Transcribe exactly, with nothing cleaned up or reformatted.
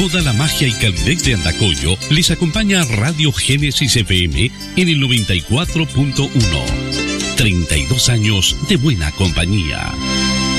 toda la magia y calidez de Andacollo, les acompaña Radio Génesis F M en el noventa y cuatro punto uno. treinta y dos años de buena compañía.